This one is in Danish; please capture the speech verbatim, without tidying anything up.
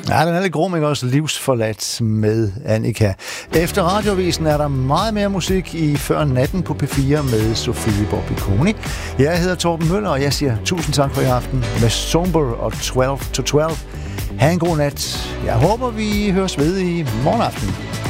Ja, den er lidt grum, ikke også? Livsforladt med Annika. Efter Radiovisen er der meget mere musik i Før Natten på P fire med Sofie Borbiconi. Jeg hedder Torben Møller, og jeg siger tusind tak for i aften med Somber og tolv to tolv. Ha' en god nat. Jeg håber, vi høres ved i morgen aften.